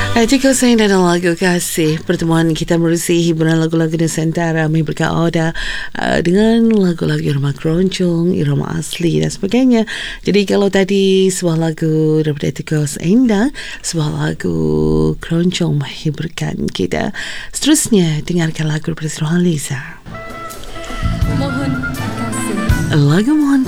Etika Sayang dan lagu Kasih. Pertemuan kita merusi hiburan lagu-lagu Nusantara menghibur anda dengan lagu-lagu irama keroncong, irama asli dan sebagainya. Jadi kalau tadi sebuah lagu daripada Etika Sayang, sebuah lagu keroncong menghiburkan kita. Seterusnya dengarkan lagu daripada Nurhaliza. Mohon kasih. Lagu Mohon